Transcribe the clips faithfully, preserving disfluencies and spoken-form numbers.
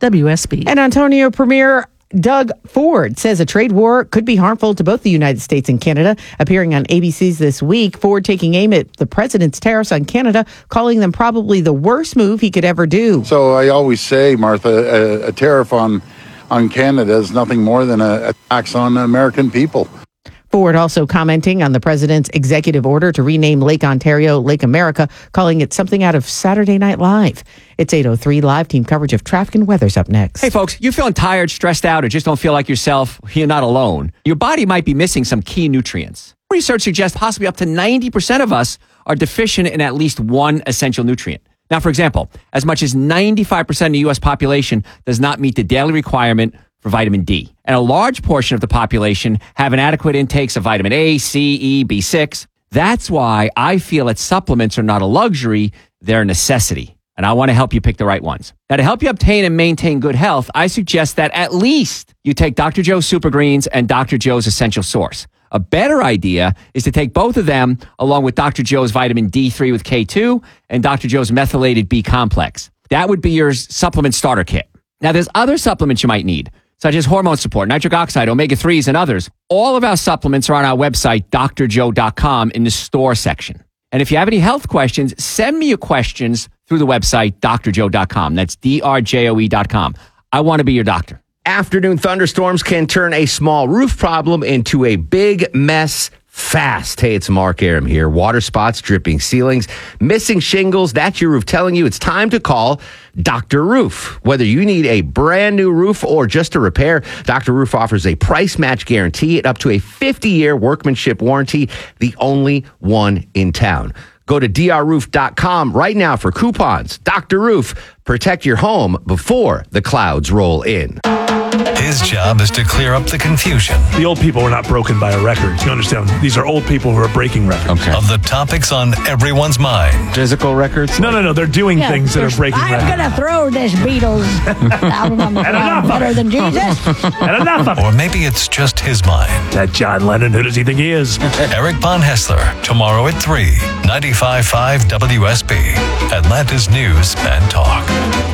W S B. And Ontario Premier Doug Ford says a trade war could be harmful to both the United States and Canada. Appearing on A B C's This Week, Ford taking aim at the president's tariffs on Canada, calling them probably the worst move he could ever do. So I always say, Martha, a, a tariff on, on Canada is nothing more than a, a tax on American people. Ford also commenting on the president's executive order to rename Lake Ontario Lake America, calling it something out of Saturday Night Live. It's eight oh three. Live team coverage of traffic and weather's up next. Hey, folks, you feeling tired, stressed out, or just don't feel like yourself? You're not alone. Your body might be missing some key nutrients. Research suggests possibly up to ninety percent of us are deficient in at least one essential nutrient. Now, for example, as much as ninety-five percent of the U S population does not meet the daily requirement for vitamin D. And a large portion of the population have inadequate intakes of vitamin A, C, E, B six. That's why I feel that supplements are not a luxury, they're a necessity. And I want to help you pick the right ones. Now, to help you obtain and maintain good health, I suggest that at least you take Doctor Joe's Super Greens and Doctor Joe's Essential Source. A better idea is to take both of them along with Doctor Joe's vitamin D three with K two and Doctor Joe's methylated B complex. That would be your supplement starter kit. Now, there's other supplements you might need, such as hormone support, nitric oxide, omega threes, and others. All of our supplements are on our website, D R joe dot com, in the store section. And if you have any health questions, send me your questions through the website, D R joe dot com. That's D R J O E dot com. I want to be your doctor. Afternoon thunderstorms can turn a small roof problem into a big mess fast. Hey, it's Mark Aram here. Water spots, dripping ceilings, missing shingles. That's your roof telling you it's time to call Doctor Roof. Whether you need a brand new roof or just a repair, Doctor Roof offers a price match guarantee at up to a fifty-year workmanship warranty, the only one in town. Go to D R roof dot com right now for coupons. Doctor Roof, protect your home before the clouds roll in. His job is to clear up the confusion. The old people were not broken by a record. You understand? These are old people who are breaking records. Okay. Of the topics on everyone's mind. Physical records? No, no, no. They're doing yeah, things that are breaking I'm records. I'm going to throw this Beatles album on the ground better than Jesus. And enough of it. Or maybe it's just his mind. That John Lennon, who does he think he is? Eric Von Hessler, tomorrow at three, ninety-five point five W S B, Atlanta's News and Talk.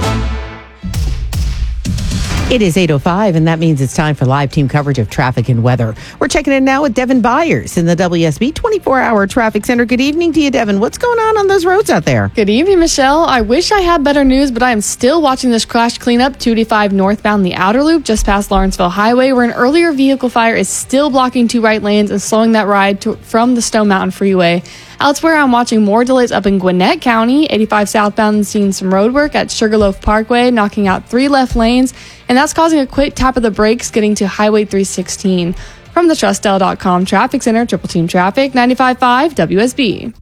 It is eight oh five, and that means it's time for live team coverage of traffic and weather. We're checking in now with Devin Byers in the W S B twenty-four hour Traffic Center. Good evening to you, Devin. What's going on on those roads out there? Good evening, Michelle. I wish I had better news, but I am still watching this crash cleanup, two eighty-five northbound the outer loop, just past Lawrenceville Highway, where an earlier vehicle fire is still blocking two right lanes and slowing that ride to, from the Stone Mountain Freeway. Elsewhere, I'm watching more delays up in Gwinnett County, eighty-five southbound, and seeing some road work at Sugarloaf Parkway, knocking out three left lanes, and that's causing a quick tap of the brakes getting to Highway three sixteen. From the Trustdale dot com Traffic Center, Triple Team Traffic, ninety-five point five W S B.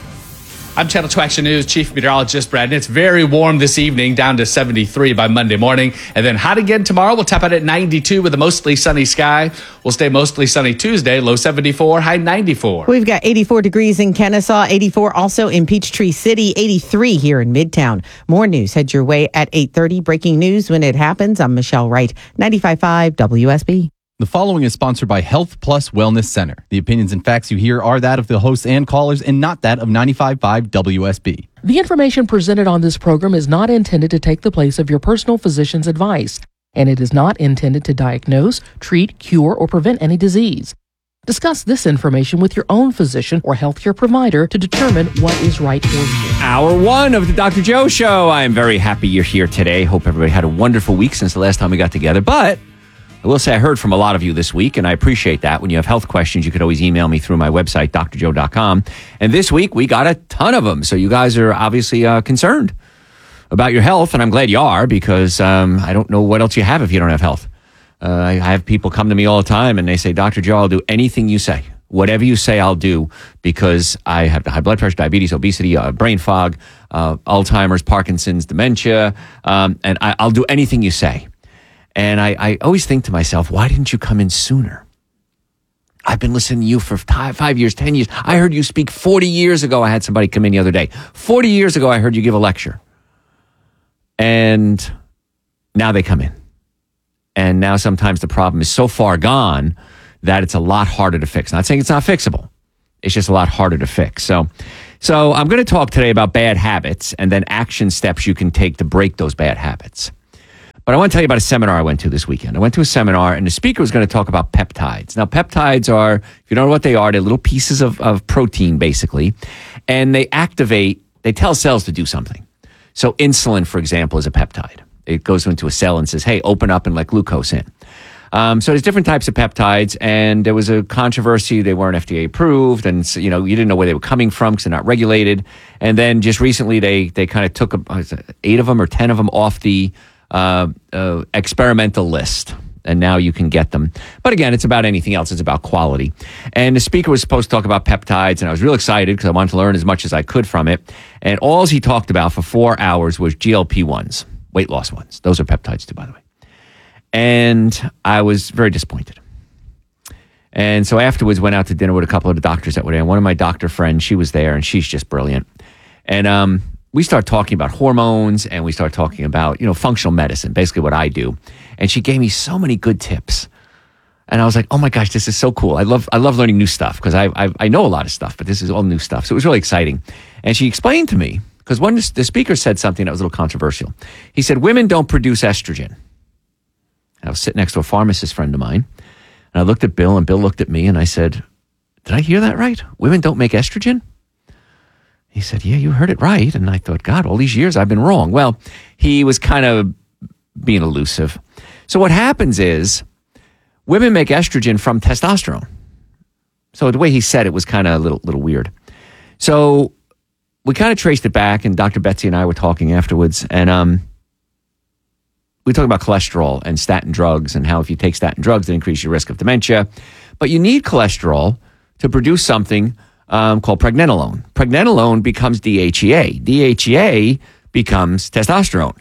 I'm Channel two Action News Chief Meteorologist Brad, and it's very warm this evening, down to seventy-three by Monday morning. And then hot again tomorrow. We'll tap out at ninety-two with a mostly sunny sky. We'll stay mostly sunny Tuesday, low seventy-four, high ninety-four. We've got eighty-four degrees in Kennesaw, eighty-four also in Peachtree City, eighty-three here in Midtown. More news heads your way at eight thirty. Breaking news when it happens. I'm Michelle Wright, ninety-five point five W S B. The following is sponsored by Health Plus Wellness Center. The opinions and facts you hear are that of the hosts and callers and not that of ninety-five point five W S B. The information presented on this program is not intended to take the place of your personal physician's advice, and it is not intended to diagnose, treat, cure, or prevent any disease. Discuss this information with your own physician or healthcare provider to determine what is right for you. Hour one of the Doctor Joe Show. I am very happy you're here today. Hope everybody had a wonderful week since the last time we got together, but I will say I heard from a lot of you this week, and I appreciate that. When you have health questions, you could always email me through my website, D R joe dot com. And this week, we got a ton of them. So you guys are obviously uh, concerned about your health, and I'm glad you are, because um, I don't know what else you have if you don't have health. Uh, I have people come to me all the time, and they say, Doctor Joe, I'll do anything you say. Whatever you say, I'll do, because I have high blood pressure, diabetes, obesity, uh, brain fog, uh, Alzheimer's, Parkinson's, dementia, um, and I, I'll do anything you say. And I, I always think to myself, why didn't you come in sooner? I've been listening to you for five, five years, ten years. I heard you speak forty years ago. I had somebody come in the other day. forty years ago, I heard you give a lecture. And now they come in. And now sometimes the problem is so far gone that it's a lot harder to fix. Not saying it's not fixable. It's just a lot harder to fix. So, so I'm going to talk today about bad habits and then action steps you can take to break those bad habits. But I want to tell you about a seminar I went to this weekend. I went to a seminar, and the speaker was going to talk about peptides. Now, peptides are, if you don't know what they are, they're little pieces of, of protein, basically, and they activate, they tell cells to do something. So insulin, for example, is a peptide. It goes into a cell and says, hey, open up and let glucose in. Um, so there's different types of peptides, and there was a controversy. They weren't F D A approved, and so, you know, you didn't know where they were coming from because they're not regulated. And then just recently, they they kind of took a, eight of them or ten of them off the uh, uh, experimental list, and now you can get them. But again, it's about anything else. It's about quality. And the speaker was supposed to talk about peptides, and I was real excited because I wanted to learn as much as I could from it. And all he talked about for four hours was G L P ones, weight loss ones. Those are peptides too, by the way. And I was very disappointed. And so afterwards, went out to dinner with a couple of the doctors that were there. And one of my doctor friends, she was there, and she's just brilliant. And um, we started talking about hormones, and we started talking about, you know, functional medicine, basically what I do. And she gave me so many good tips. And I was like, oh my gosh, this is so cool. I love I love learning new stuff because I, I I know a lot of stuff, but this is all new stuff. So it was really exciting. And she explained to me, because one the speaker said something that was a little controversial. He said, women don't produce estrogen. I was sitting next to a pharmacist friend of mine, and I looked at Bill, and Bill looked at me, and I said, did I hear that right? Women don't make estrogen? He said, yeah, you heard it right. And I thought, God, all these years I've been wrong. Well, he was kind of being elusive. So what happens is women make estrogen from testosterone. So the way he said it was kind of a little, little weird. So we kind of traced it back, and Doctor Betsy and I were talking afterwards, and um, we talk about cholesterol and statin drugs and how if you take statin drugs, they increase your risk of dementia. But you need cholesterol to produce something um, called pregnenolone. Pregnenolone becomes D H E A. D H E A becomes testosterone.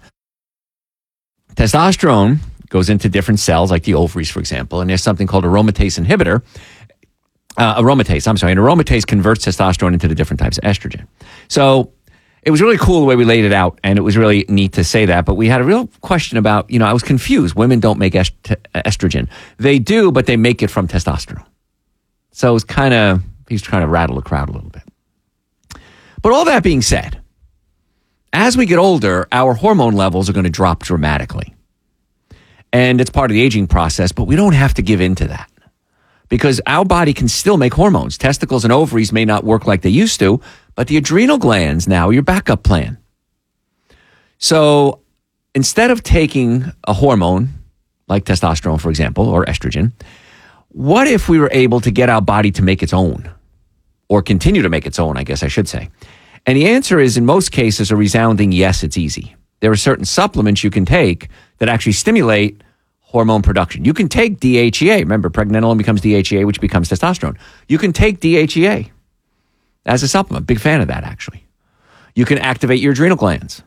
Testosterone goes into different cells, like the ovaries, for example, and there's something called aromatase inhibitor. Uh, aromatase, I'm sorry. And aromatase converts testosterone into the different types of estrogen. So it was really cool the way we laid it out, and it was really neat to say that. But we had a real question about, you know, I was confused. Women don't make est- estrogen. They do, but they make it from testosterone. So it was kind of, he's trying to rattle the crowd a little bit. But all that being said, as we get older, our hormone levels are going to drop dramatically. And it's part of the aging process, but we don't have to give in to that. Because our body can still make hormones. Testicles and ovaries may not work like they used to, but the adrenal glands now are your backup plan. So instead of taking a hormone, like testosterone, for example, or estrogen, what if we were able to get our body to make its own? Or continue to make its own, I guess I should say. And the answer is, in most cases, a resounding yes, it's easy. There are certain supplements you can take that actually stimulate hormone production. You can take D H E A. Remember, pregnenolone becomes D H E A, which becomes testosterone. You can take D H E A as a supplement. Big fan of that, actually. You can activate your adrenal glands.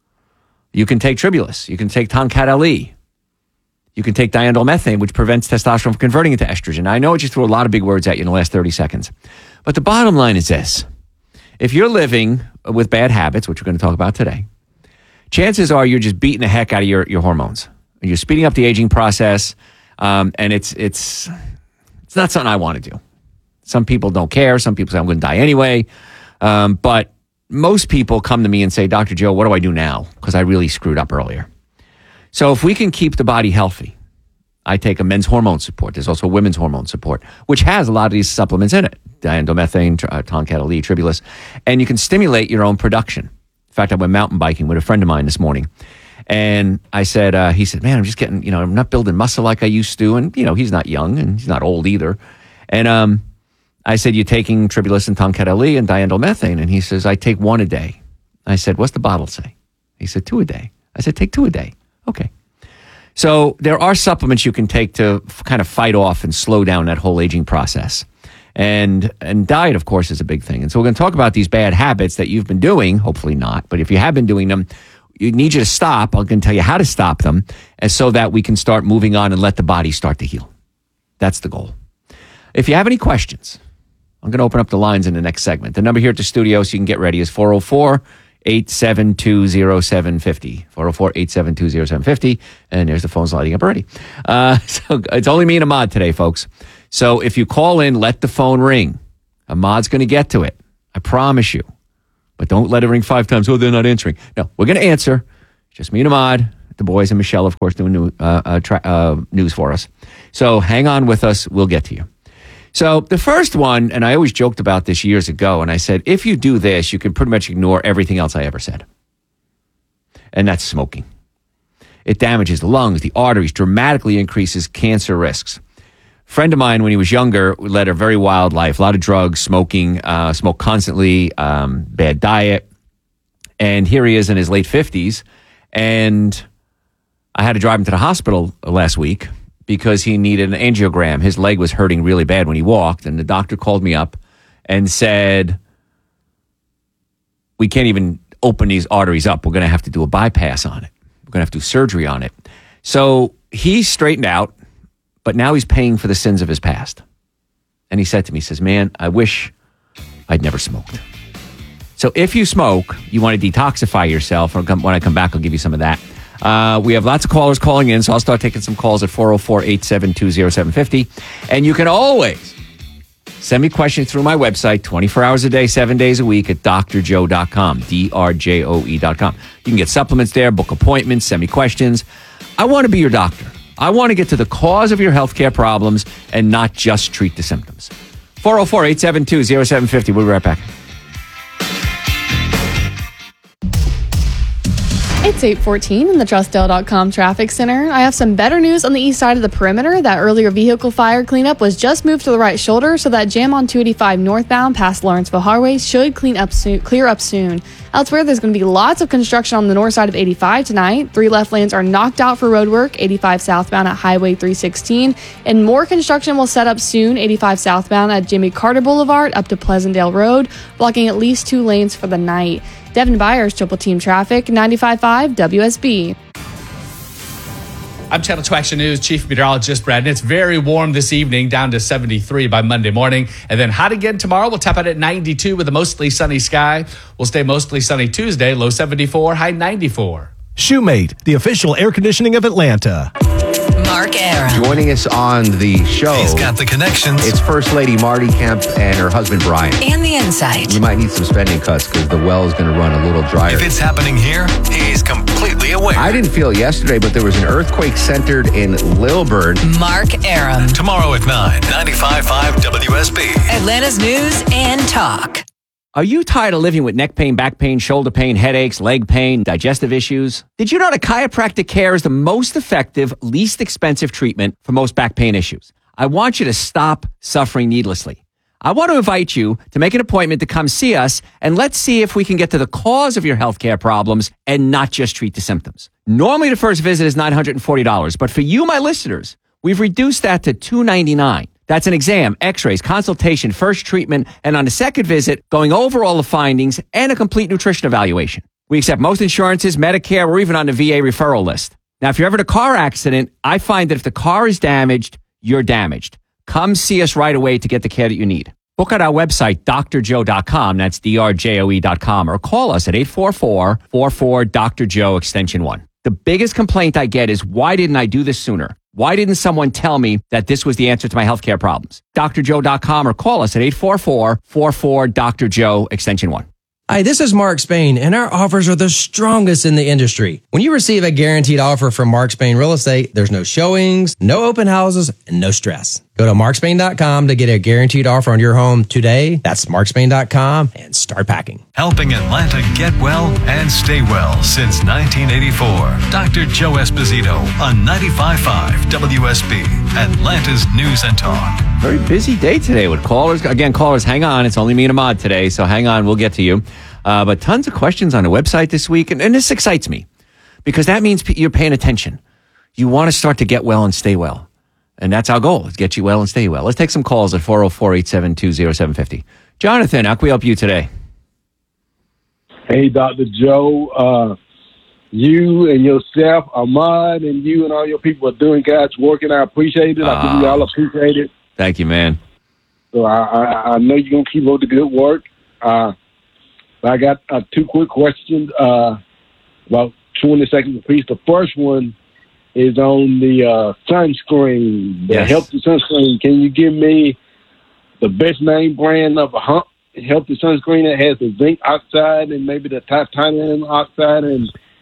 You can take Tribulus. You can take Tonkat L E. You can take diindolylmethane, which prevents testosterone from converting into estrogen. I know I just threw a lot of big words at you in the last thirty seconds. But the bottom line is this. If you're living with bad habits, which we're going to talk about today, chances are you're just beating the heck out of your, your hormones. You're speeding up the aging process, um, and it's it's it's not something I want to do. Some people don't care. Some people say, I'm going to die anyway. Um, but most people come to me and say, Doctor Joe, what do I do now? Because I really screwed up earlier. So if we can keep the body healthy, I take a men's hormone support. There's also women's hormone support, which has a lot of these supplements in it. Diindolylmethane, uh, Tonkat L E, Tribulus. And you can stimulate your own production. In fact, I went mountain biking with a friend of mine this morning. And I said, uh, he said, man, I'm just getting, you know, I'm not building muscle like I used to. And, you know, he's not young and he's not old either. And um, I said, you're taking Tribulus and Tonkat L E and diindolylmethane. And he says, I take one a day. I said, what's the bottle say? He said, two a day. I said, take two a day. Okay. So there are supplements you can take to f- kind of fight off and slow down that whole aging process. And and diet, of course, is a big thing. And so we're going to talk about these bad habits that you've been doing, hopefully not. But if you have been doing them, you need you to stop. I'm going to tell you how to stop them, and so that we can start moving on and let the body start to heal. That's the goal. If you have any questions, I'm going to open up the lines in the next segment. The number here at the studio, so you can get ready, is four oh four, eight seven two, oh seven five oh. four oh four, eight seven two, oh seven five oh. And there's the phones lighting up already. Uh, so it's only me and Ahmad today, folks. So if you call in, let the phone ring. Ahmad's going to get to it. I promise you. But don't let it ring five times. Oh, they're not answering. No, we're going to answer. Just me and Ahmad. The boys and Michelle, of course, doing new, uh, uh, tra- uh, news for us. So hang on with us. We'll get to you. So the first one, and I always joked about this years ago, and I said, if you do this, you can pretty much ignore everything else I ever said. And that's smoking. It damages the lungs, the arteries, dramatically increases cancer risks. Friend of mine, when he was younger, led a very wild life. A lot of drugs, smoking, uh, smoked constantly, um, bad diet. And here he is in his late fifties. And I had to drive him to the hospital last week because he needed an angiogram. His leg was hurting really bad when he walked. And the doctor called me up and said, we can't even open these arteries up. We're going to have to do a bypass on it. We're going to have to do surgery on it. So he straightened out. But now he's paying for the sins of his past. And he said to me, he says, man, I wish I'd never smoked. So if you smoke, you want to detoxify yourself. Or when I come back, I'll give you some of that. Uh, we have lots of callers calling in, so I'll start taking some calls at four oh four, eight seven two, oh seven five oh. And you can always send me questions through my website, twenty-four hours a day, seven days a week at D R joe dot com, D R J O E dot com. You can get supplements there, book appointments, send me questions. I want to be your doctor. I want to get to the cause of your healthcare problems and not just treat the symptoms. four oh four, eight seven two, oh seven five oh. We'll be right back. It's eight fourteen in the Trustdale dot com traffic center. I have some better news on the east side of the perimeter. That earlier vehicle fire cleanup was just moved to the right shoulder, so that jam on two eighty-five northbound past Lawrenceville Highway should clean up soon, clear up soon. Elsewhere, there's going to be lots of construction on the north side of eighty-five tonight. Three left lanes are knocked out for road work, eighty-five southbound at Highway three sixteen, and more construction will set up soon, eighty-five southbound at Jimmy Carter Boulevard up to Pleasantdale Road, blocking at least two lanes for the night. Devin Byers, Triple Team Traffic, ninety-five point five W S B. I'm Channel two Action News Chief Meteorologist Brad, and it's very warm this evening, down to seventy-three by Monday morning. And then hot again tomorrow. We'll tap out at ninety-two with a mostly sunny sky. We'll stay mostly sunny Tuesday, low seventy-four, high ninety-four. Shoemate, the official air conditioning of Atlanta. Mark Aram. Joining us on the show. He's got the connections. It's First Lady Marty Kemp and her husband Brian. And the insight. We might need some spending cuts because the well is going to run a little drier. If it's happening here, he's completely aware. I didn't feel it yesterday, but there was an earthquake centered in Lilburn. Mark Aram. Tomorrow at nine, ninety-five point five W S B. Atlanta's News and Talk. Are you tired of living with neck pain, back pain, shoulder pain, headaches, leg pain, digestive issues? Did you know that chiropractic care is the most effective, least expensive treatment for most back pain issues? I want you to stop suffering needlessly. I want to invite you to make an appointment to come see us, and let's see if we can get to the cause of your healthcare problems and not just treat the symptoms. Normally, the first visit is nine hundred forty dollars, but for you, my listeners, we've reduced that to two hundred ninety-nine dollars. That's an exam, x-rays, consultation, first treatment, and on the second visit, going over all the findings and a complete nutrition evaluation. We accept most insurances, Medicare, or even on the V A referral list. Now, if you're ever in a car accident, I find that if the car is damaged, you're damaged. Come see us right away to get the care that you need. Book at our website, D R joe dot com. That's D R J O E dot com. Or call us at eight four four, four four, D R Joe, extension one. The biggest complaint I get is, why didn't I do this sooner? Why didn't someone tell me that this was the answer to my healthcare problems? D R joe dot com or call us at eight four four, four four, D R Joe, extension one. Hi, this is Mark Spain, and our offers are the strongest in the industry. When you receive a guaranteed offer from Mark Spain Real Estate, there's no showings, no open houses, and no stress. Go to mark spain dot com to get a guaranteed offer on your home today. That's mark spain dot com and start packing. Helping Atlanta get well and stay well since nineteen eighty-four. Doctor Joe Esposito on ninety-five point five W S B, Atlanta's News and Talk. Very busy day today with callers. Again, callers, hang on. It's only me and Ahmad today, so hang on. We'll get to you. Uh, but tons of questions on the website this week, and, and this excites me because that means p- you're paying attention. You want to start to get well and stay well. And that's our goal, is get you well and stay well. Let's take some calls at four oh four, eight seven two, oh seven five oh. Jonathan, how can we help you today? Hey, Doctor Joe. Uh, you and yourself, Ahmad, and you and all your people are doing God's work, and I appreciate it. I think we all appreciate it. Thank you, man. So I, I, I know you're going to keep up the good work. Uh, I got uh, two quick questions, uh, about twenty seconds apiece. The first one is on the uh, sunscreen, the Yes. healthy sunscreen. Can you give me the best name brand of a healthy sunscreen that has the zinc oxide and maybe the titanium oxide and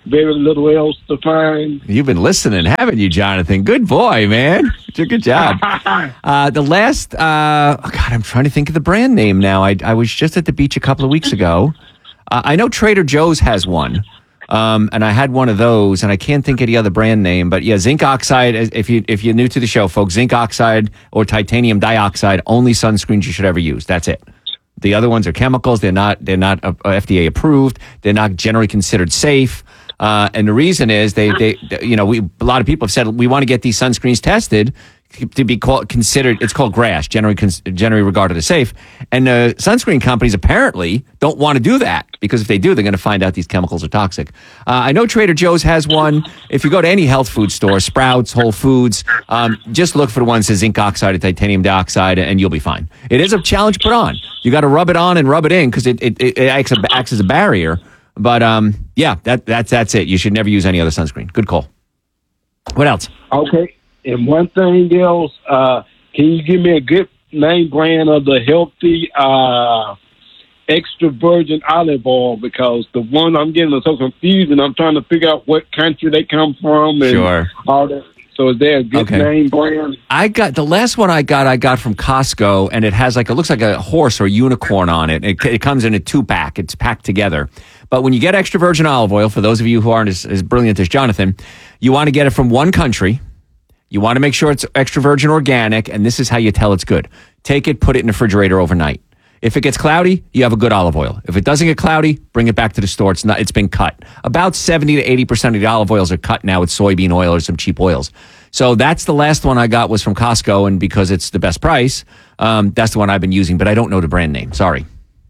very little else to find. You've been listening, haven't you, Jonathan? Good boy, man. Good, good job. Uh, the last, uh, oh God, I'm trying to think of the brand name now. I, I was just at the beach a couple of weeks ago. Uh, I know Trader Joe's has one, um, and I had one of those, and I can't think of the other brand name. But yeah, zinc oxide. If you if you're new to the show, folks, zinc oxide or titanium dioxide, only sunscreens you should ever use. That's it. The other ones are chemicals. They're not. They're not uh, F D A approved. They're not generally considered safe. Uh, and the reason is they, they, you know, we a lot of people have said we want to get these sunscreens tested to be called considered. It's called GRAS, generally generally regarded as safe. And the uh, sunscreen companies apparently don't want to do that because if they do, they're going to find out these chemicals are toxic. Uh, I know Trader Joe's has one. If you go to any health food store, Sprouts, Whole Foods, um, just look for the one that says zinc oxide or titanium dioxide, and you'll be fine. It is a challenge to put on. You got to rub it on and rub it in because it, it, it acts, acts as a barrier. But um, yeah, that that's that's it. You should never use any other sunscreen. Good call. What else? Okay, and one thing else, uh, can you give me a good name brand of the healthy uh, extra virgin olive oil? Because the one I'm getting is so confused, and I'm trying to figure out what country they come from and Sure. all that. So is there a good Okay. name brand? I got the last one I got. I got from Costco, and it has like it looks like a horse or a unicorn on it. It, it comes in a two pack. It's packed together. But when you get extra virgin olive oil, for those of you who aren't as, as brilliant as Jonathan, you want to get it from one country. You want to make sure it's extra virgin organic, and this is how you tell it's good. Take it, put it in the refrigerator overnight. If it gets cloudy, you have a good olive oil. If it doesn't get cloudy, bring it back to the store. It's not. It's been cut. About seventy to eighty percent of the olive oils are cut now with soybean oil or some cheap oils. So that's the last one I got was from Costco, and because it's the best price, um, that's the one I've been using. But I don't know the brand name. Sorry.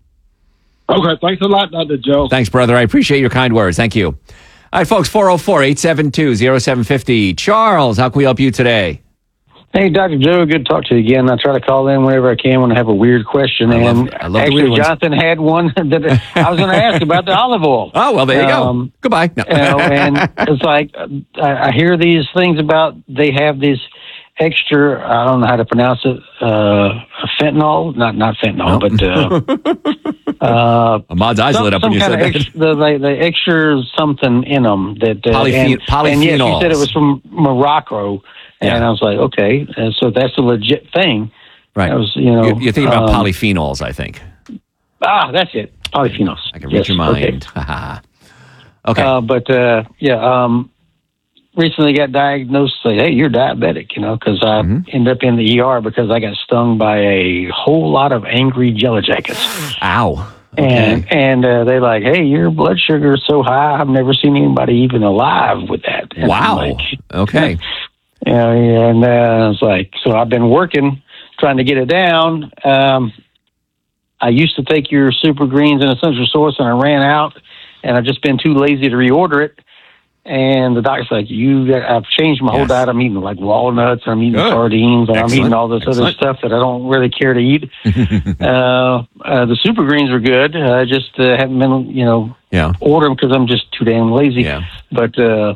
Okay, thanks a lot, Doctor Joe. Thanks, brother. I appreciate your kind words. Thank you. All right, folks, four oh four, eight seven two, oh seven five oh. Charles, how can we help you today? Hey, Doctor Joe, good to talk to you again. I try to call in whenever I can when I have a weird question. I love- and I love the actually, weird ones. Jonathan had one that I was going to ask about the olive oil. Oh, well, there you Um, go. Goodbye. No. You know, and it's like, uh, I, I hear these things about they have these extra, I don't know how to pronounce it, uh, fentanyl, not not fentanyl, but uh, uh, Ahmad's eyes some, lit up some when you kind said of that. extra, the, the, the extra something in them that uh, Polyphen- and, and yes, you said it polyphenols. was from Morocco, and Yeah. I was like, okay, and so that's a legit thing. Right. I was, you know, You're, you're thinking about um, polyphenols, I think. Ah, that's it, polyphenols. I can read Yes, your okay. mind. Okay. Uh, but uh, yeah, um, recently got diagnosed. Say, hey, you're diabetic, you know, because I Mm-hmm. ended up in the E R because I got stung by a whole lot of angry jelly jackets. Ow. And and uh, they like, hey, your blood sugar is so high. I've never seen anybody even alive with that. And I'm Wow. like, Okay. you know, and uh, it's like, so I've been working trying to get it down. Um, I used to take your Super Greens and Essential Source, and I ran out, and I've just been too lazy to reorder it. And the doctor's like, "You, got, I've changed my whole Yes. diet. I'm eating like walnuts, and I'm eating Good. sardines, and I'm Excellent. eating all this other Excellent. stuff that I don't really care to eat." uh, uh, the Super Greens are good. I just uh, haven't been, you know, Yeah. order them because I'm just too damn lazy. Yeah. But uh,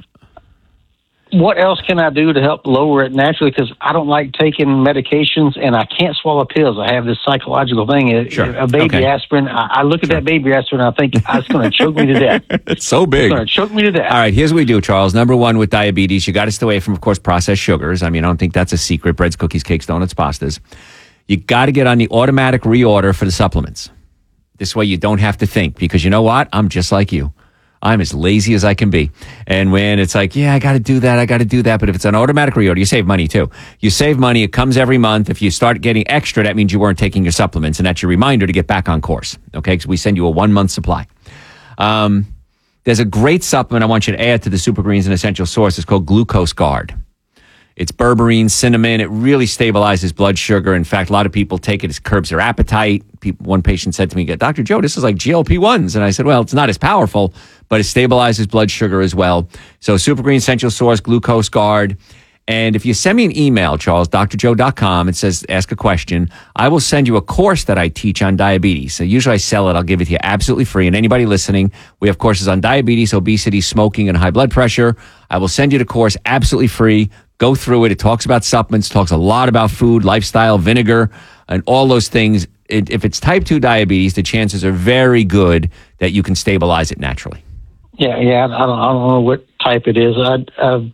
what else can I do to help lower it naturally? Because I don't like taking medications, and I can't swallow pills. I have this psychological thing. A- Sure. A baby Okay. aspirin. I, I look at that baby aspirin, and I think it's going to choke me to death. It's so It's big. going to choke me to death. All right, here's what we do, Charles. Number one, with diabetes, you got to stay away from, of course, processed sugars. I mean, I don't think that's a secret. Breads, cookies, cakes, donuts, pastas. You got to get on the automatic reorder for the supplements. This way you don't have to think, because you know what? I'm just like you. I'm as lazy as I can be. And when it's like, yeah, I got to do that, I got to do that. But if it's an automatic reorder, you save money too. You save money. It comes every month. If you start getting extra, that means you weren't taking your supplements. And that's your reminder to get back on course. Okay? Because we send you a one month supply. Um, there's a great supplement I want you to add to the Super Greens and Essential Source. It's called Glucose Guard. It's berberine, cinnamon. It really stabilizes blood sugar. In fact, a lot of people take it. It curbs their appetite. People, one patient said to me, Doctor Joe, this is like G L P ones. And I said, well, it's not as powerful, but it stabilizes blood sugar as well. So Super Green Essential Source, Glucose Guard. And if you send me an email, Charles, d r joe dot com, it says, ask a question, I will send you a course that I teach on diabetes. So usually I sell it. I'll give it to you absolutely free. And anybody listening, we have courses on diabetes, obesity, smoking, and high blood pressure. I will send you the course absolutely free. Go through it. It talks about supplements, talks a lot about food, lifestyle, vinegar, and all those things. It, if it's type two diabetes, the chances are very good that you can stabilize it naturally. Yeah, yeah. I don't, I don't know what type it is. I, I've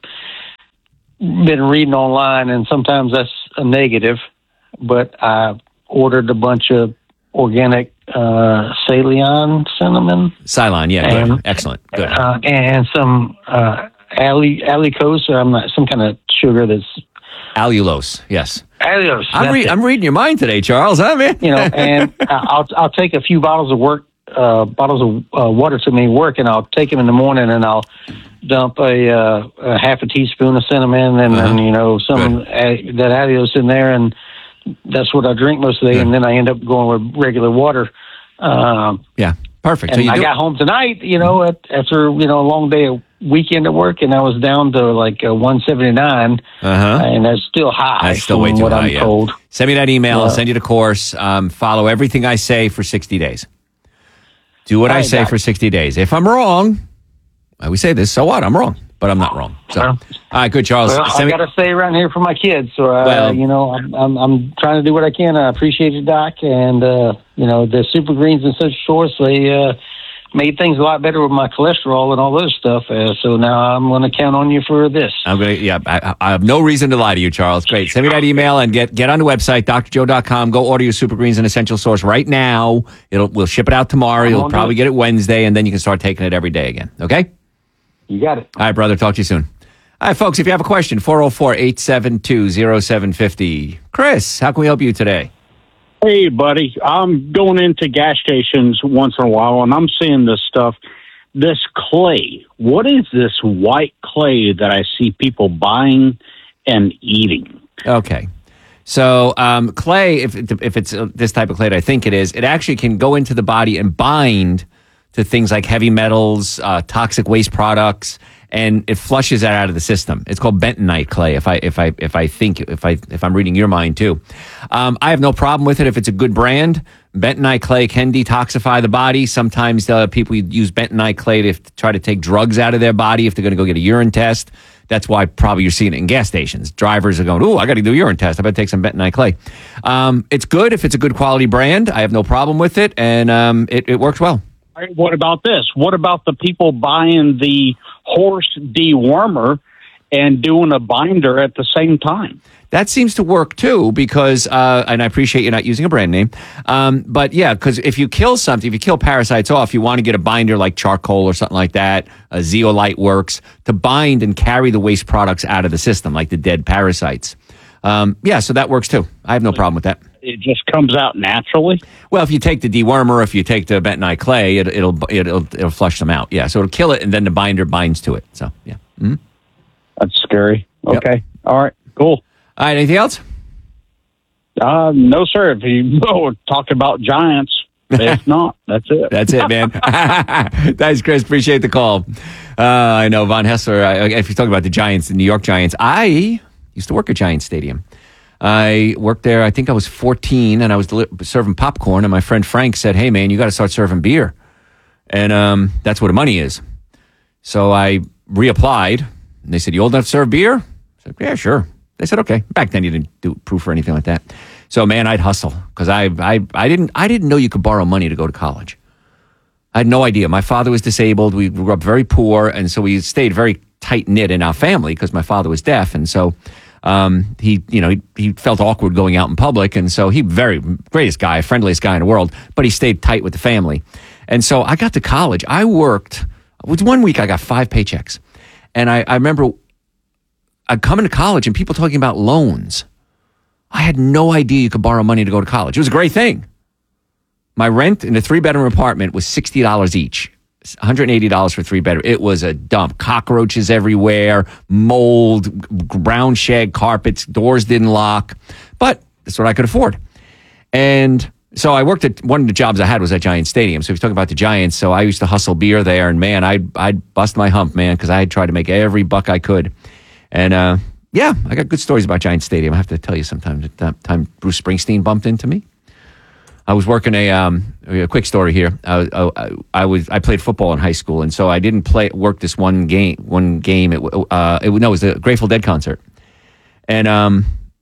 been reading online, and sometimes that's a negative. But I ordered a bunch of organic uh, Ceylon cinnamon. Ceylon, yeah, and, good. Excellent. Good. Uh, and some uh, ali- allulose, I'm not, some kind of sugar that's... Allulose, yes. Allulose. I'm, re- it. I'm reading your mind today, Charles, huh, man? You know, and I'll I'll take a few bottles of work, uh, bottles of uh, water to me work, and I'll take them in the morning, and I'll dump a, uh, a half a teaspoon of cinnamon, and Uh-huh. then you know some a- that allulose in there, and that's what I drink most of the day, and then I end up going with regular water. Um, yeah, perfect. And So you I do- got home tonight, you know, at, after you know a long day of weekend at work, and I was down to like uh, one seventy-nine, Uh-huh. and that's still high. That's still from way too what high, I'm yeah. told. Send me that email. I'll Yeah. send you the course. Um, follow everything I say for sixty days. Do what All I right, say Doc. for sixty days. If I'm wrong, I always say this, so what? I'm wrong, but I'm not wrong. So, all right, good, Charles. Well, I Send me- got to stay around here for my kids, so uh, Well- you know, I'm, I'm I'm trying to do what I can. I appreciate you, Doc, and uh, you know, the Super Greens and such source, they uh, made things a lot better with my cholesterol and all this stuff. Uh, so now I'm going to count on you for this. I'm gonna, yeah, I, I have no reason to lie to you, Charles. Great. Send me that email and get get on the website, d r joe dot com. Go order your Super Greens and Essential Source right now. It'll we'll ship it out tomorrow. You'll on, probably dude. get it Wednesday, and then you can start taking it every day again. Okay? You got it. All right, brother. Talk to you soon. All right, folks. If you have a question, four oh four, eight seven two, oh seven five oh. Chris, how can we help you today? Hey, buddy. I'm going into gas stations once in a while, and I'm seeing this stuff. This clay. What is this white clay that I see people buying and eating? Okay. So um, clay, if if it's uh, this type of clay that I think it is, it actually can go into the body and bind to things like heavy metals, uh, toxic waste products, and it flushes that out of the system. It's called bentonite clay. If I if I if I think if I if I'm reading your mind too, um, I have no problem with it if it's a good brand. Bentonite clay can detoxify the body. Sometimes uh, people use bentonite clay to try to take drugs out of their body if they're going to go get a urine test. That's why probably you're seeing it in gas stations. Drivers are going, "Ooh, I got to do a urine test. I better take some bentonite clay." Um, it's good if it's a good quality brand. I have no problem with it, and um, it, it works well. All right, what about this? What about the people buying the horse dewormer and doing a binder at the same time? That seems to work too, because, uh, and I appreciate you not using a brand name, um, but yeah, because if you kill something, if you kill parasites off, you want to get a binder like charcoal or something like that. A zeolite works to bind and carry the waste products out of the system, like the dead parasites. Um, yeah, so that works too. I have no problem with that. It just comes out naturally? Well, if you take the dewormer, if you take the bentonite clay, it, it'll it'll it'll flush them out. Yeah, so it'll kill it, and then the binder binds to it. So yeah, mm-hmm. That's scary. Yep. Okay. All right. Cool. All right. Anything else? Uh, no, sir. If you oh, talk about giants, if not, that's it. That's it, man. Thanks, Chris. Appreciate the call. Uh, I know Von Hessler. I, if you're talking about the Giants, the New York Giants, I used to work at Giants Stadium. I worked there. I think I was fourteen, and I was deli- serving popcorn. And my friend Frank said, "Hey, man, you got to start serving beer, and um, that's where the money is." So I reapplied, and they said, "You old enough to serve beer?" I said, "Yeah, sure." They said, "Okay." Back then, you didn't do proof or anything like that. So, man, I'd hustle because I, I, I didn't, I didn't know you could borrow money to go to college. I had no idea. My father was disabled. We grew up very poor, and so we stayed very tight knit in our family because my father was deaf, and so um, he, you know, he, he felt awkward going out in public, and so he very greatest guy, friendliest guy in the world, but he stayed tight with the family, and so I got to college. I worked. It was one week I got five paychecks, and I, I remember I'd come into college and people talking about loans. I had no idea you could borrow money to go to college. It was a great thing. My rent in a three-bedroom apartment was sixty dollars each, one hundred eighty dollars for three bedroom. It was a dump. Cockroaches everywhere, mold, brown shag carpets, doors didn't lock. But that's what I could afford. And so I worked at, one of the jobs I had was at Giants Stadium. So if you're talking about the Giants, so I used to hustle beer there. And man, I'd, I'd bust my hump, man, because I had tried to make every buck I could. And uh, yeah, I got good stories about Giants Stadium. I have to tell you sometime. At that time, Bruce Springsteen bumped into me. I was working a um, a quick story here. I, I, I was I played football in high school, and so I didn't play work this one game. One game, it uh, it no, it was a Grateful Dead concert, and um,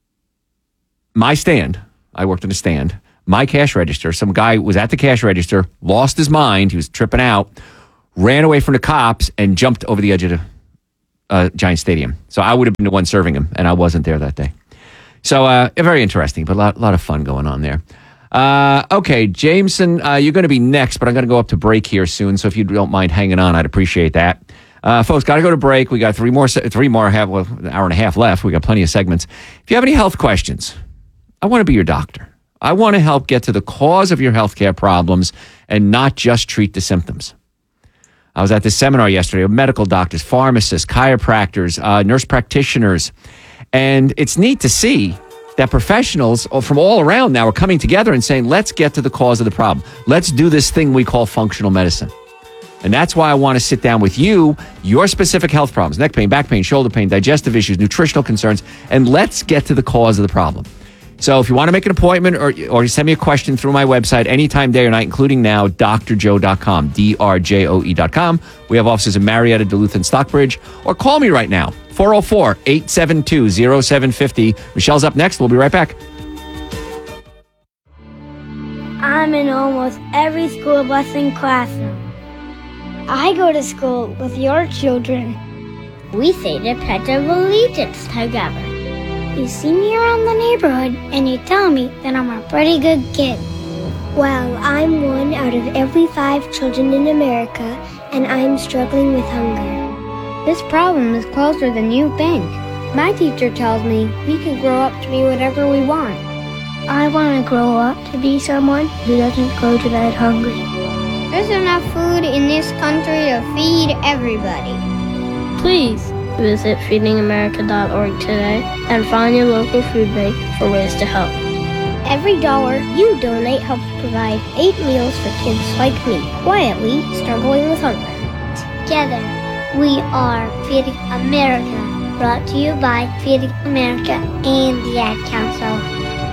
my stand. I worked in a stand. My cash register. Some guy was at the cash register, lost his mind. He was tripping out. ran away from the cops, and jumped over the edge of the uh, Giant Stadium. So I would have been the one serving him, and I wasn't there that day. So uh, very interesting, but a lot, lot of fun going on there. Uh, okay, Jameson, uh, you're going to be next, but I'm going to go up to break here soon. So if you don't mind hanging on, I'd appreciate that. Uh, folks, got to go to break. We got three more, three more, have well, an hour and a half left. We got plenty of segments. If you have any health questions, I want to be your doctor. I want to help get to the cause of your healthcare problems and not just treat the symptoms. I was at this seminar yesterday of medical doctors, pharmacists, chiropractors, uh, nurse practitioners, and it's neat to see that professionals from all around now are coming together and saying, let's get to the cause of the problem. Let's do this thing we call functional medicine. And that's why I want to sit down with you, your specific health problems, neck pain, back pain, shoulder pain, digestive issues, nutritional concerns, and let's get to the cause of the problem. So if you want to make an appointment or or send me a question through my website anytime, day or night, including now, D R joe dot com, D R J O E dot com. We have offices in Marietta, Duluth, and Stockbridge. Or call me right now, four oh four, eight seven two, oh seven five oh. Michelle's up next. We'll be right back. I'm in almost every school bus and classroom. I go to school with your children. We say the Pledge of Allegiance together. You see me around the neighborhood and you tell me that I'm a pretty good kid. Well, I'm one out of every five children in America, and I'm struggling with hunger. This problem is closer than you think. My teacher tells me we can grow up to be whatever we want. I want to grow up to be someone who doesn't go to bed hungry. There's enough food in this country to feed everybody. Please visit feeding america dot org today and find your local food bank for ways to help. Every dollar you donate helps provide eight meals for kids like me, quietly struggling with hunger. Together, we are Feeding America, brought to you by Feeding America and the Ad Council.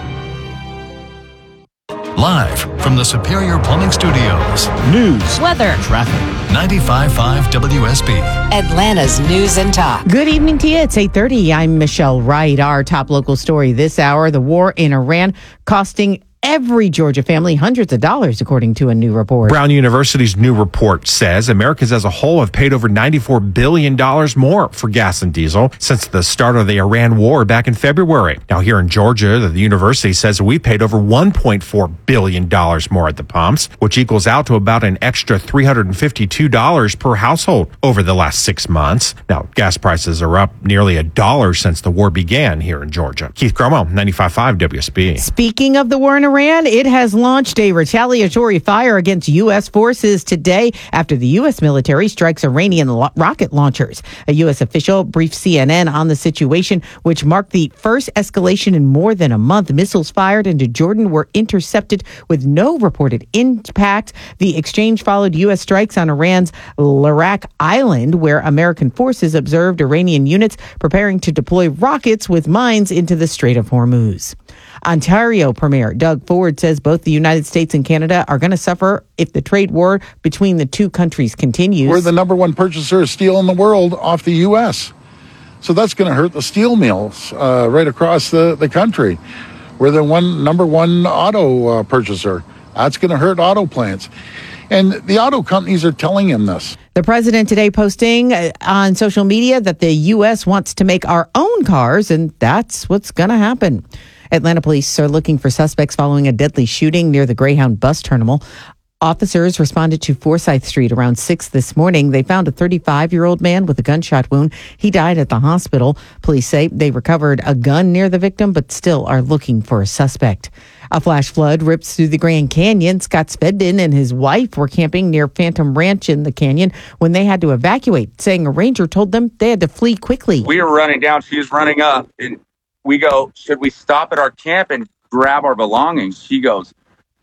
Live from the Superior Plumbing Studios. News, weather, traffic. ninety-five point five W S B. Atlanta's News and Talk. Good evening to you. It's eight thirty. I'm Michelle Wright. Our top local story this hour, the war in Iran costing every Georgia family hundreds of dollars, according to a new report. Brown University's new report says Americans as a whole have paid over ninety-four billion dollars more for gas and diesel since the start of the Iran war back in February. Now, here in Georgia, the university says we paid over one point four billion dollars more at the pumps, which equals out to about an extra three hundred fifty-two dollars per household over the last six months. Now, gas prices are up nearly a dollar since the war began here in Georgia. Keith Gromo, ninety-five point five W S B. Speaking of the war in Iran, it has launched a retaliatory fire against U S forces today after the U S military strikes Iranian lo- rocket launchers. A U S official briefed C N N on the situation, which marked the first escalation in more than a month. Missiles fired into Jordan were intercepted with no reported impact. The exchange followed U S strikes on Iran's Larak Island, where American forces observed Iranian units preparing to deploy rockets with mines into the Strait of Hormuz. Ontario Premier Doug Ford says both the United States and Canada are going to suffer if the trade war between the two countries continues. We're the number one purchaser of steel in the world off the U S. So that's going to hurt the steel mills uh, right across the, the country. We're the one number one auto uh, purchaser. That's going to hurt auto plants. And the auto companies are telling him this. The president today posting on social media that the U S wants to make our own cars, and that's what's going to happen. Atlanta police are looking for suspects following a deadly shooting near the Greyhound bus terminal. Officers responded to Forsyth Street around six this morning. They found a thirty-five-year-old man with a gunshot wound. He died at the hospital. Police say they recovered a gun near the victim, but still are looking for a suspect. A flash flood rips through the Grand Canyon. Scott Spedden and his wife were camping near Phantom Ranch in the canyon when they had to evacuate, saying a ranger told them they had to flee quickly. We were running down. She was running up, and we go, should we stop at our camp and grab our belongings? She goes,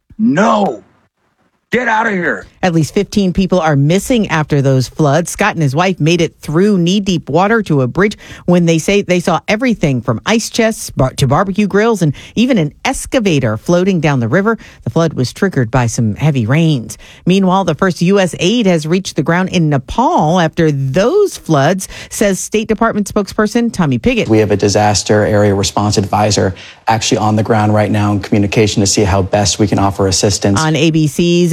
no. Get out of here. At least fifteen people are missing after those floods. Scott and his wife made it through knee-deep water to a bridge when they say they saw everything from ice chests bar- to barbecue grills and even an excavator floating down the river. The flood was triggered by some heavy rains. Meanwhile, the first U S aid has reached the ground in Nepal after those floods, says State Department spokesperson Tommy Pigott. We have a disaster area response advisor actually on the ground right now in communication to see how best we can offer assistance. On A B C's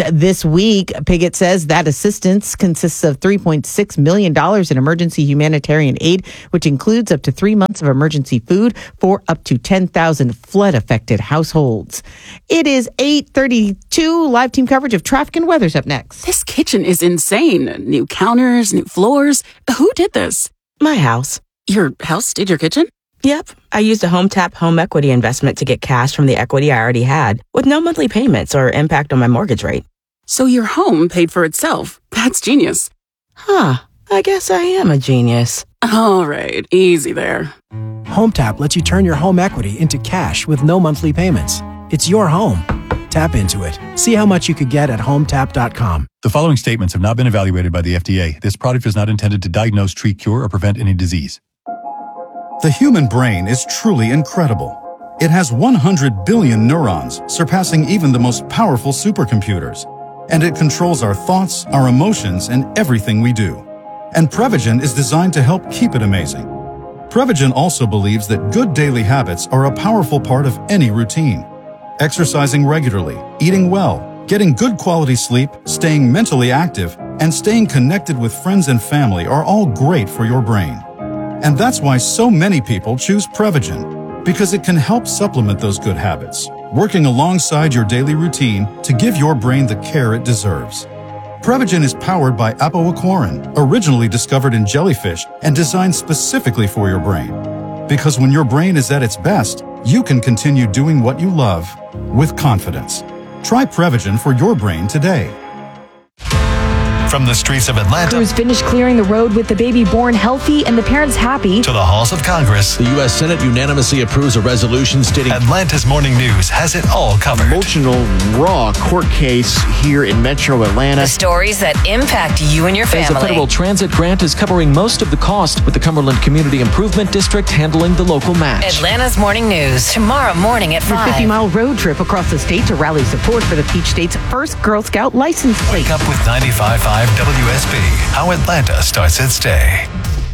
this week. Pigott says that assistance consists of three point six million dollars in emergency humanitarian aid, which includes up to three months of emergency food for up to ten thousand flood-affected households. It is eight thirty-two. Live team coverage of traffic and weather's up next. This kitchen is insane. New counters, new floors. Who did this? My house. Your house did your kitchen? Yep. I used a HomeTap home equity investment to get cash from the equity I already had, with no monthly payments or impact on my mortgage rate. So your home paid for itself. That's genius. Huh. I guess I am a genius. All right. Easy there. HomeTap lets you turn your home equity into cash with no monthly payments. It's your home. Tap into it. See how much you could get at home tap dot com. The following statements have not been evaluated by the F D A. This product is not intended to diagnose, treat, cure, or prevent any disease. The human brain is truly incredible. It has one hundred billion neurons, surpassing even the most powerful supercomputers. And it controls our thoughts, our emotions, and everything we do. And Prevagen is designed to help keep it amazing. Prevagen also believes that good daily habits are a powerful part of any routine. Exercising regularly, eating well, getting good quality sleep, staying mentally active, and staying connected with friends and family are all great for your brain. And that's why so many people choose Prevagen, because it can help supplement those good habits, working alongside your daily routine to give your brain the care it deserves. Prevagen is powered by apoaquarin, originally discovered in jellyfish and designed specifically for your brain. Because when your brain is at its best, you can continue doing what you love with confidence. Try Prevagen for your brain today. From the streets of Atlanta Crews finished clearing the road with the baby born healthy and the parents happy. to the halls of Congress, The U S Senate unanimously approves a resolution stating Atlanta's Morning News has it all covered. Emotional, raw court case here in Metro Atlanta. The stories that impact you and your family. As a federal transit grant is covering most of the cost, with the Cumberland Community Improvement District handling the local match. Atlanta's Morning News, tomorrow morning at Your five. fifty-mile road trip across the state to rally support for the Peach State's first Girl Scout license plate. Wake up with ninety-five point five W S B, how Atlanta starts its day.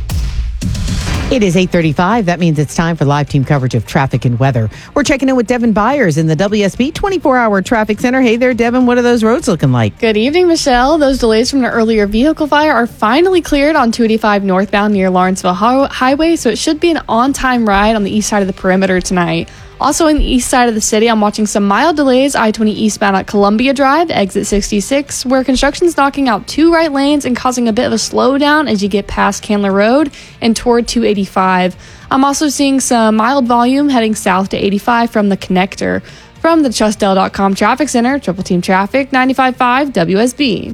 It is eight thirty-five. That means it's time for live team coverage of traffic and weather. We're checking in with Devin Byers in the W S B twenty-four hour traffic center. Hey there, Devin. What are those roads looking like? Good evening, Michelle. Those delays from an earlier vehicle fire are finally cleared on two eighty-five northbound near Lawrenceville Hi- Highway, so it should be an on-time ride on the east side of the perimeter tonight. Also in the east side of the city, I'm watching some mild delays. I twenty eastbound at Columbia Drive, exit sixty-six, where construction's knocking out two right lanes and causing a bit of a slowdown as you get past Candler Road and toward two eighty-five. I'm also seeing some mild volume heading south to eighty-five from the connector. From the Chustdale dot com Traffic Center, Triple Team Traffic, ninety-five point five W S B.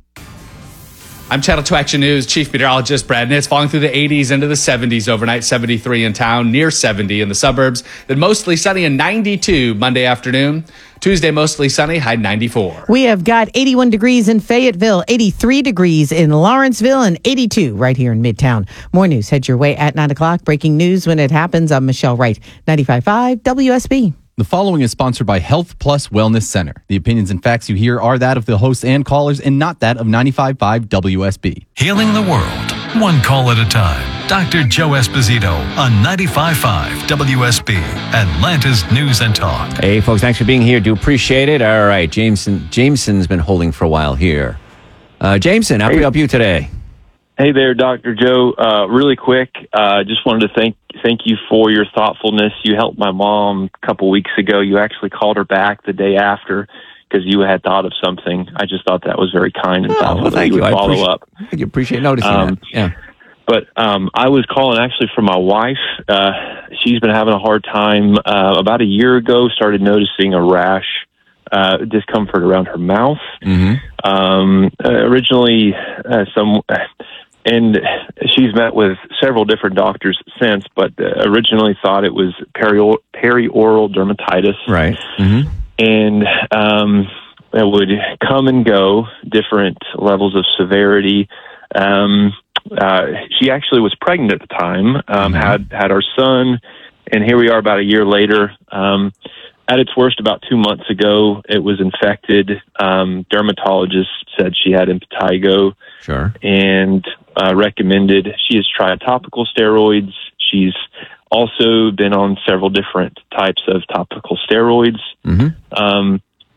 I'm Channel two Action News Chief Meteorologist Brad Nitz. Falling through the eighties into the seventies overnight, seventy-three in town, near seventy in the suburbs. Then mostly sunny and ninety-two Monday afternoon. Tuesday, mostly sunny, high ninety-four. We have got eighty-one degrees in Fayetteville, eighty-three degrees in Lawrenceville, and eighty-two right here in Midtown. More news head your way at nine o'clock. Breaking news when it happens. I'm Michelle Wright, ninety-five point five W S B. The following is sponsored by Health Plus Wellness Center. The opinions and facts you hear are that of the hosts and callers and not that of ninety-five point five W S B. Healing the world, one call at a time. Doctor Joe Esposito on ninety-five point five W S B, Atlanta's News and Talk. Hey, folks, thanks for being here. Do appreciate it. All right, Jameson. Jameson's been holding for a while here. Uh, Jameson, how can we help you today? Hey there, Doctor Joe. Uh, really quick, uh, just wanted to thank thank you for your thoughtfulness. You helped my mom a couple weeks ago. You actually called her back the day after because you had thought of something. I just thought that was very kind and thoughtful. Oh, well, that thank you you. would I follow appreciate, up. I appreciate noticing Um, that. Yeah. But um, I was calling actually for my wife. Uh, she's been having a hard time. Uh, about a year ago, started noticing a rash, uh, discomfort around her mouth. Mm-hmm. Um, uh, originally, uh, some, and she's met with several different doctors since, but uh, originally thought it was peri- perioral dermatitis. Right. Mm-hmm. And um, it would come and go, different levels of severity. Um, uh, she actually was pregnant at the time, um, Mm-hmm. had had our son, and here we are about a year later. Um, at its worst, about two months ago, it was infected. Um, dermatologist said she had impetigo. Sure. And uh, recommended, she has tried topical steroids. She's also been on several different types of topical steroids. Mm-hmm. Um,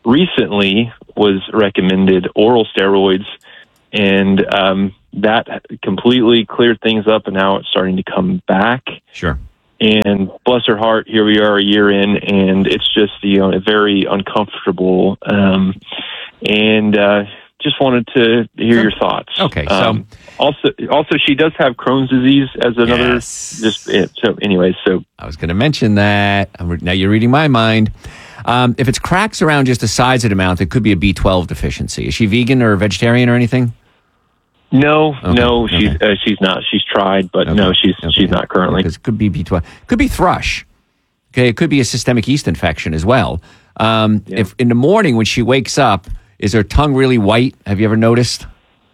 recently was recommended oral steroids, and um, that completely cleared things up, and now it's starting to come back. Sure. And bless her heart, here we are a year in, and it's just, you know, very uncomfortable. Um, and uh, just wanted to hear your thoughts. Okay. So um, also, also, she does have Crohn's disease as another. Yes. Just so, anyways, so I was going to mention that. Now you're reading my mind. Um, if it's cracks around just the sides of the mouth, it could be a B twelve deficiency. Is she vegan or vegetarian or anything? No, Okay, no, she's okay. uh, she's not. She's tried, but Okay, no, she's okay. she's not currently. Because it could be B twelve. Could be thrush. Okay, it could be a systemic yeast infection as well. Um, If in the morning when she wakes up, is her tongue really white? Have you ever noticed?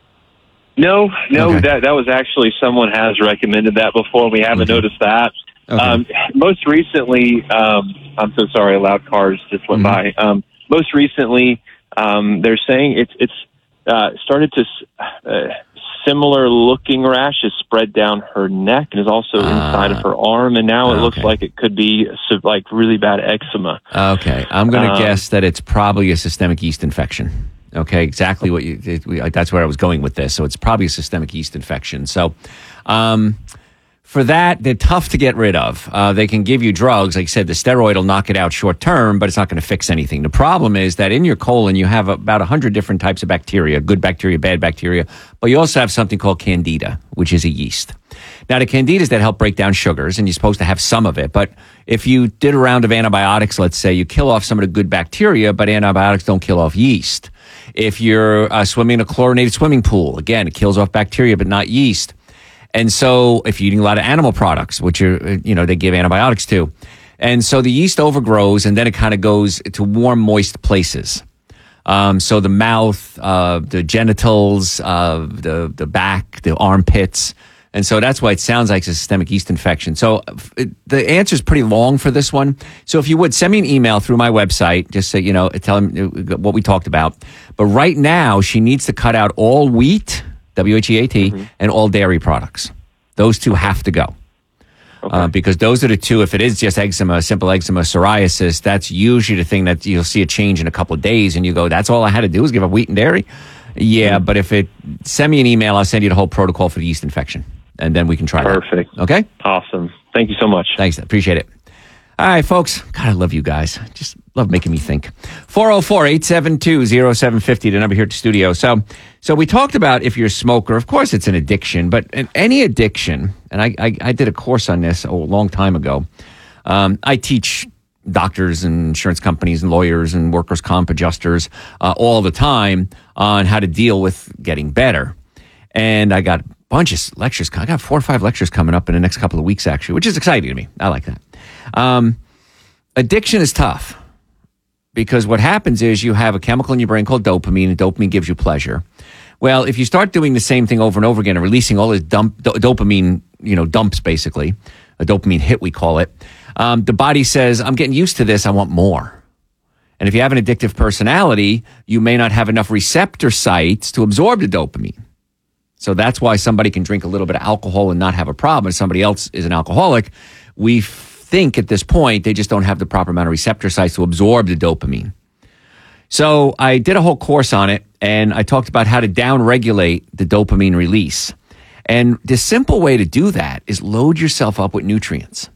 No, no, Okay. that that was actually someone has recommended that before. We haven't Okay. noticed that. Okay. Um, most recently, um, I'm so sorry, loud cars just went Mhm. by. Um, most recently, um, they're saying it's it's uh, started to s- uh, similar looking rash is spread down her neck and is also inside of her arm, and now it looks okay. like it could be so- like really bad eczema. Okay, I'm going to Um, guess that it's probably a systemic yeast infection. Okay, exactly what you. It, we, that's where I was going with this. So it's probably a systemic yeast infection. So, um, for that, they're tough to get rid of. Uh, they can give you drugs, like I said, the steroid will knock it out short term, but it's not going to fix anything. The problem is that in your colon you have about a hundred different types of bacteria: good bacteria, bad bacteria. But you also have something called candida, which is a yeast. Now, the candidas that help break down sugars, and you're supposed to have some of it. But if you did a round of antibiotics, let's say, you kill off some of the good bacteria, but antibiotics don't kill off yeast. If you're uh, swimming in a chlorinated swimming pool, again, it kills off bacteria, but not yeast. And so if you're eating a lot of animal products, which are, you know, they give antibiotics to. And so the yeast overgrows, and then it kind of goes to warm, moist places. Um, so the mouth, uh, the genitals, uh, the, the back, the armpits. And so that's why it sounds like a systemic yeast infection. So it, the answer is pretty long for this one. So if you would, send me an email through my website, just say, you know, tell them what we talked about. But right now, she needs to cut out all wheat, W H E A T, mm-hmm. and all dairy products. Those two have to go. Okay. Uh, because those are the two, if it is just eczema, simple eczema, psoriasis, that's usually the thing that you'll see a change in a couple of days and you go, that's all I had to do is give up wheat and dairy? Yeah, mm-hmm. But if it, send me an email, I'll send you the whole protocol for the yeast infection. And then we can try Perfect. that. Okay? Awesome. Thank you so much. Thanks. Appreciate it. All right, folks. God, I love you guys. Just love making me think. four oh four, eight seven two, oh seven five oh, the number here at the studio. So, so we talked about if you're a smoker, of course it's an addiction, but in any addiction, and I, I, I did a course on this oh, a long time ago. Um, I teach doctors and insurance companies and lawyers and workers' comp adjusters uh, all the time on how to deal with getting better. And I got a bunch of lectures. I got four or five lectures coming up in the next couple of weeks, actually, which is exciting to me. I like that. Um, addiction is tough because what happens is you have a chemical in your brain called dopamine, and dopamine gives you pleasure. Well, if you start doing the same thing over and over again and releasing all this dump, do- dopamine, you know, dumps basically, a dopamine hit, we call it, um, the body says, I'm getting used to this, I want more. And if you have an addictive personality, you may not have enough receptor sites to absorb the dopamine. So that's why somebody can drink a little bit of alcohol and not have a problem. If somebody else is an alcoholic, we think at this point they just don't have the proper amount of receptor sites to absorb the dopamine. So I did a whole course on it, and I talked about how to downregulate the dopamine release. And the simple way to do that is load yourself up with nutrients.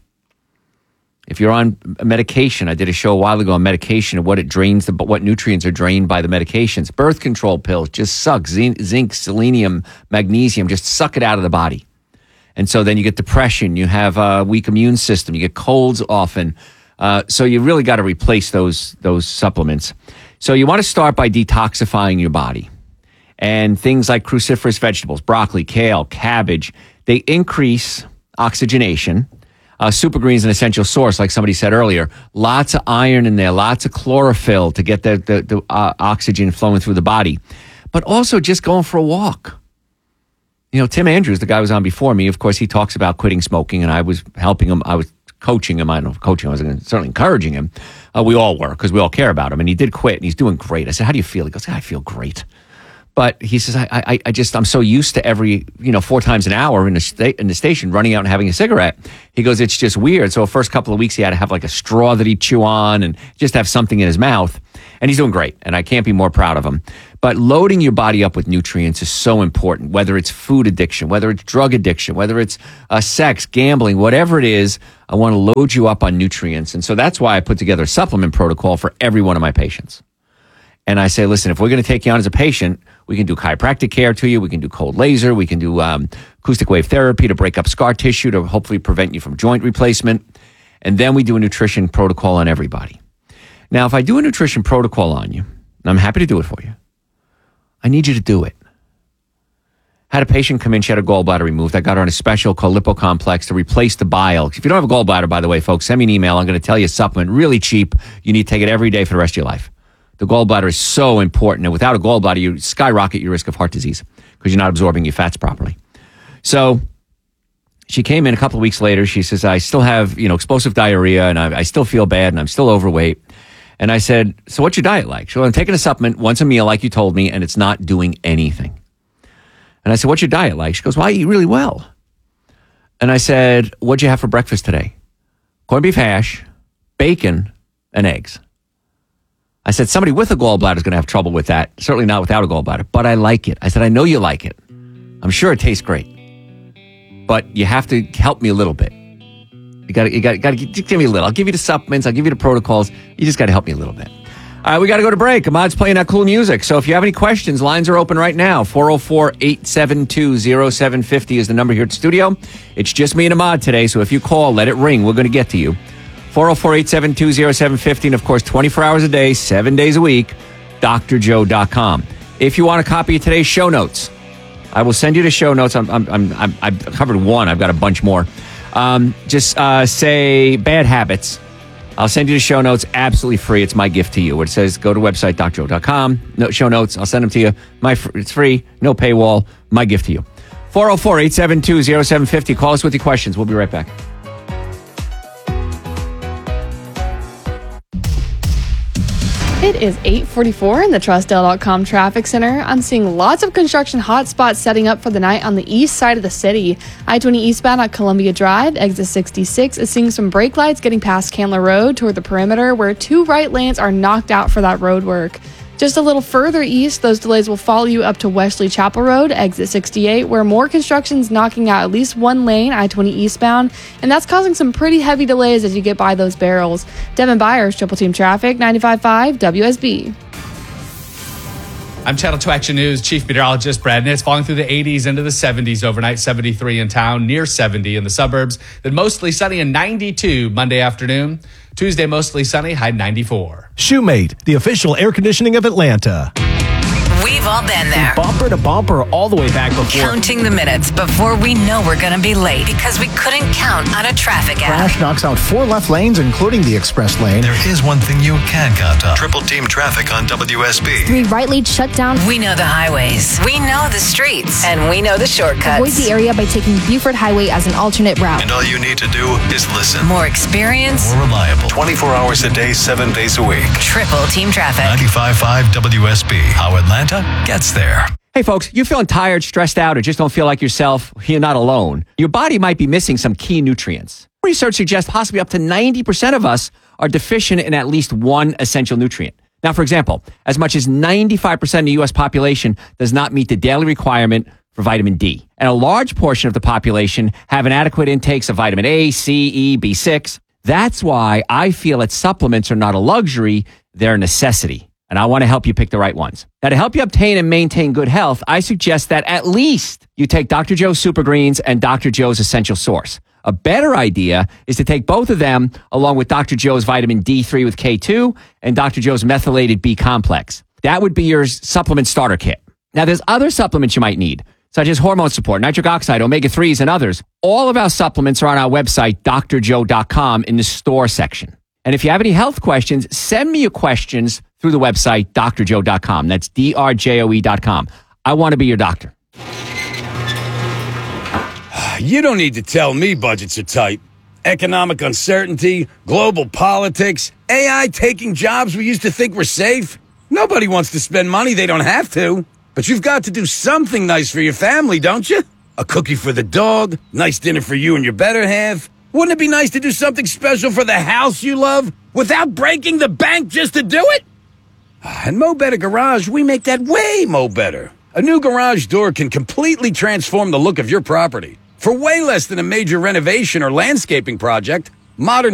If you're on a medication, I did a show a while ago on medication and what it drains, the, what nutrients are drained by the medications. Birth control pills just suck zinc, zinc, selenium, magnesium, just suck it out of the body. And so then you get depression, you have a weak immune system, you get colds often. Uh, so you really got to replace those those supplements. So you want to start by detoxifying your body. And things like cruciferous vegetables, broccoli, kale, cabbage, they increase oxygenation. Uh, Supergreen is an essential source, like somebody said earlier. Lots of iron in there, lots of chlorophyll to get the, the, the uh, oxygen flowing through the body. But also just going for a walk. You know, Tim Andrews, the guy who was on before me, of course, he talks about quitting smoking, and I was helping him. I was coaching him. I don't know if coaching, I was certainly encouraging him. Uh, we all were, because we all care about him. And he did quit, and he's doing great. I said, how do you feel? He goes, I feel great. But he says, I, I, I just, I'm so used to every, you know, four times an hour in the, sta- in the station running out and having a cigarette. He goes, it's just weird. So the first couple of weeks, he had to have like a straw that he'd chew on and just have something in his mouth. And he's doing great. And I can't be more proud of him. But loading your body up with nutrients is so important, whether it's food addiction, whether it's drug addiction, whether it's uh, sex, gambling, whatever it is, I want to load you up on nutrients. And so that's why I put together a supplement protocol for every one of my patients. And I say, listen, if we're going to take you on as a patient, we can do chiropractic care to you. We can do cold laser. We can do um, acoustic wave therapy to break up scar tissue to hopefully prevent you from joint replacement. And then we do a nutrition protocol on everybody. Now, if I do a nutrition protocol on you, and I'm happy to do it for you, I need you to do it. Had a patient come in, she had a gallbladder removed. I got her on a special called Lipocomplex to replace the bile. If you don't have a gallbladder, by the way, folks, send me an email. I'm going to tell you a supplement, really cheap. You need to take it every day for the rest of your life. The gallbladder is so important. And without a gallbladder, you skyrocket your risk of heart disease because you're not absorbing your fats properly. So she came in a couple of weeks later. She says, I still have, you know, explosive diarrhea and I, I still feel bad and I'm still overweight. And I said, so what's your diet like? She said, I'm taking a supplement once a meal like you told me and it's not doing anything. And I said, what's your diet like? She goes, well, I eat really well. And I said, what'd you have for breakfast today? Corned beef hash, bacon, and eggs. I said, somebody with a gallbladder is going to have trouble with that. Certainly not without a gallbladder, but I like it. I said, I know you like it. I'm sure it tastes great, but you have to help me a little bit. You got to, you got to give me a little. I'll give you the supplements. I'll give you the protocols. You just got to help me a little bit. All right, we got to go to break. Ahmad's playing that cool music. So if you have any questions, lines are open right now. four oh four, eight seven two, oh seven five oh is the number here at the studio. It's just me and Ahmad today, so if you call, let it ring. We're going to get to you. four oh four, eight seven two, oh seven five oh, and of course, twenty-four hours a day, seven days a week, D R joe dot com. If you want a copy of today's show notes, I will send you the show notes. I'm, I'm, I'm, I'm, I've covered one. I've got a bunch more. Um, just uh, say bad habits. I'll send you the show notes absolutely free. It's my gift to you. It says go to website, D R joe dot com. No, show notes. I'll send them to you. My, it's free. No paywall. My gift to you. four oh four, eight seven two, oh seven five oh. Call us with your questions. We'll be right back. It is eight forty-four in the Trustdale dot com traffic center. I'm seeing lots of construction hotspots setting up for the night on the east side of the city. I twenty eastbound at Columbia Drive, exit sixty-six is seeing some brake lights getting past Candler Road toward the perimeter where two right lanes are knocked out for that road work. Just a little further east, those delays will follow you up to Wesley Chapel Road, exit sixty-eight, where more construction's knocking out at least one lane, I twenty eastbound, and that's causing some pretty heavy delays as you get by those barrels. Devin Byers, Triple Team Traffic, ninety-five point five W S B. I'm Channel two Action News Chief Meteorologist Brad Nitz. Falling through the eighties into the seventies overnight, seventy-three in town, near seventy in the suburbs. Then mostly sunny and ninety-two Monday afternoon. Tuesday, mostly sunny, high ninety-four. Shoemate, the official air conditioning of Atlanta. We've all been there. Bumper to bumper all the way back before. Counting the minutes before we know we're going to be late because we couldn't count on a traffic app. Crash knocks out four left lanes, including the express lane. There is one thing you can count on. Triple Team Traffic on W S B. Three right lanes shut down. We know the highways. We know the streets. And we know the shortcuts. Avoid the area by taking Buford Highway as an alternate route. And all you need to do is listen. More experience. More reliable. twenty-four hours a day, seven days a week. Triple Team Traffic. ninety-five point five W S B. How Atlanta gets there. Hey, folks, you feeling tired, stressed out, or just don't feel like yourself? You're not alone. Your body might be missing some key nutrients. Research suggests possibly up to ninety percent of us are deficient in at least one essential nutrient. Now, for example, as much as ninety-five percent of the U S population does not meet the daily requirement for vitamin D. And a large portion of the population have inadequate intakes of vitamin A, C, E, B six. That's why I feel that supplements are not a luxury, they're a necessity. And I want to help you pick the right ones. Now, to help you obtain and maintain good health, I suggest that at least you take Doctor Joe's Super Greens and Doctor Joe's Essential Source. A better idea is to take both of them along with Doctor Joe's Vitamin D three with K two and Doctor Joe's Methylated B Complex. That would be your supplement starter kit. Now, there's other supplements you might need, such as hormone support, nitric oxide, omega threes, and others. All of our supplements are on our website, D R joe dot com, in the store section. And if you have any health questions, send me your questions through the website, D R joe dot com. That's D R J O E dot com. I want to be your doctor. You don't need to tell me budgets are tight. Economic uncertainty, global politics, A I taking jobs we used to think were safe. Nobody wants to spend money they don't have to. But you've got to do something nice for your family, don't you? A cookie for the dog, nice dinner for you and your better half. Wouldn't it be nice to do something special for the house you love without breaking the bank just to do it? And Mo Better Garage, we make that way mo better. A new garage door can completely transform the look of your property. For way less than a major renovation or landscaping project, modern